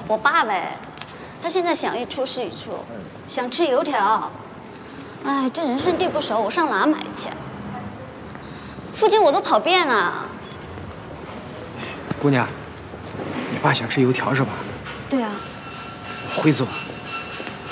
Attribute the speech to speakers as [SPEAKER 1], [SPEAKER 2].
[SPEAKER 1] 我爸呗，他现在想一出是一出，想吃油条。哎，这人生地不熟，我上哪买去？附近我都跑遍了。
[SPEAKER 2] 姑娘，你爸想吃油条是吧？
[SPEAKER 1] 对啊。
[SPEAKER 2] 我会做，